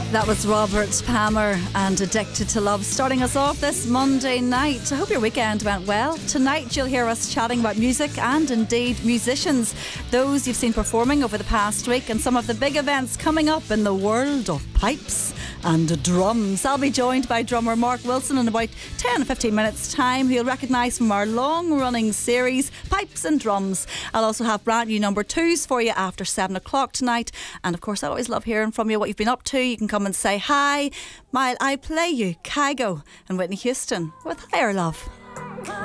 That was Robert Palmer and Addicted to Love, starting us off this Monday night. I hope your weekend went well. Tonight you'll hear us chatting about music and indeed musicians, those you've seen performing over the past week, and some of the big events coming up in the world of pipes and drums. I'll be joined by drummer Mark Wilson in about 10 or 15 minutes time, who you'll recognise from our long running series Pipes and Drums. I'll also have brand new number 2s for you after 7 o'clock tonight, and of course I always love hearing from you, what you've been up to. You can come and say hi while I play you Kygo and Whitney Houston with Higher Love.